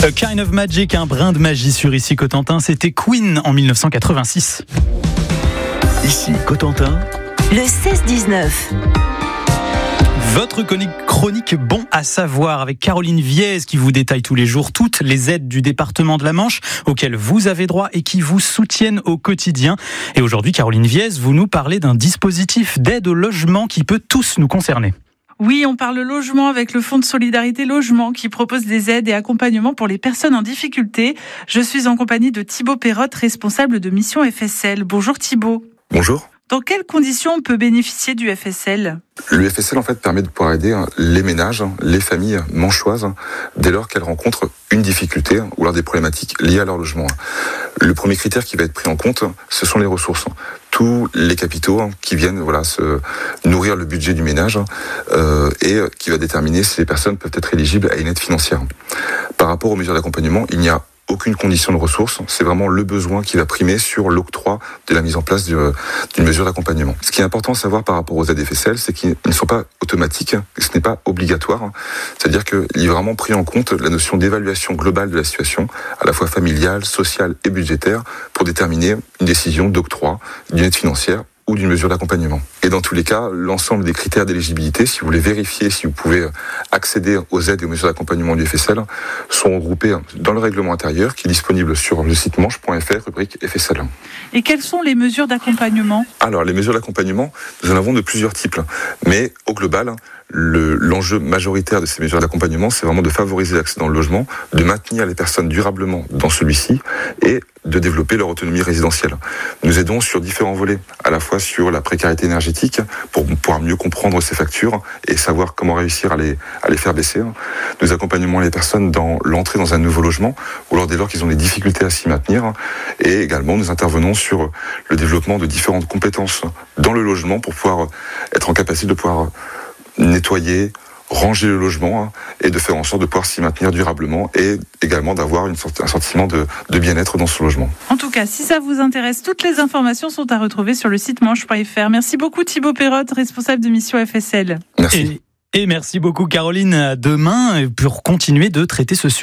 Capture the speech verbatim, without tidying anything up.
A Kind of Magic, un brin de magie sur Ici Cotentin, c'était Queen en dix-neuf cent quatre-vingt-six. Ici Cotentin, le seize dix-neuf. Votre chronique bon à savoir avec Caroline Viez qui vous détaille tous les jours toutes les aides du département de la Manche auxquelles vous avez droit et qui vous soutiennent au quotidien. Et aujourd'hui, Caroline Viez, vous nous parlez d'un dispositif d'aide au logement qui peut tous nous concerner. Oui, on parle logement avec le Fonds de solidarité logement qui propose des aides et accompagnements pour les personnes en difficulté. Je suis en compagnie de Thibaut Perrotte, responsable de mission F S L. Bonjour Thibaut. Bonjour. Dans quelles conditions on peut bénéficier du F S L ? Le F S L en fait permet de pouvoir aider les ménages, les familles manchoises dès lors qu'elles rencontrent une difficulté ou alors des problématiques liées à leur logement. Le premier critère qui va être pris en compte, ce sont les ressources. Tous les capitaux qui viennent voilà se nourrir le budget du ménage euh, et qui va déterminer si les personnes peuvent être éligibles à une aide financière. Par rapport aux mesures d'accompagnement, il n'y a aucune condition de ressources, c'est vraiment le besoin qui va primer sur l'octroi de la mise en place d'une mesure d'accompagnement. Ce qui est important à savoir par rapport aux aides F S L, c'est qu'ils ne sont pas automatiques, ce n'est pas obligatoire, c'est-à-dire qu'il est vraiment pris en compte la notion d'évaluation globale de la situation, à la fois familiale, sociale et budgétaire, pour déterminer une décision d'octroi d'une aide financière ou d'une mesure d'accompagnement. Et dans tous les cas, l'ensemble des critères d'éligibilité, si vous voulez vérifier si vous pouvez accéder aux aides et aux mesures d'accompagnement du F S L, sont regroupés dans le règlement intérieur qui est disponible sur le site manche point f r, rubrique F S L. Et quelles sont les mesures d'accompagnement ? Alors, les mesures d'accompagnement, nous en avons de plusieurs types. Mais au global, le, l'enjeu majoritaire de ces mesures d'accompagnement, c'est vraiment de favoriser l'accès dans le logement, de maintenir les personnes durablement dans celui-ci et de développer leur autonomie résidentielle. Nous aidons sur différents volets, à la fois sur la précarité énergétique, pour pouvoir mieux comprendre ces factures et savoir comment réussir à les, à les faire baisser. Nous accompagnons les personnes dans l'entrée dans un nouveau logement, ou alors dès lors qu'ils ont des difficultés à s'y maintenir. Et également, nous intervenons sur le développement de différentes compétences dans le logement pour pouvoir être en capacité de pouvoir nettoyer, ranger le logement et de faire en sorte de pouvoir s'y maintenir durablement et également d'avoir une sorte, un sentiment de, de bien-être dans ce logement. En tout cas, si ça vous intéresse, toutes les informations sont à retrouver sur le site manche point f r. Merci beaucoup Thibaut Perrotte, responsable de mission F S L. Merci. Et, et merci beaucoup Caroline. À demain pour continuer de traiter ce sujet.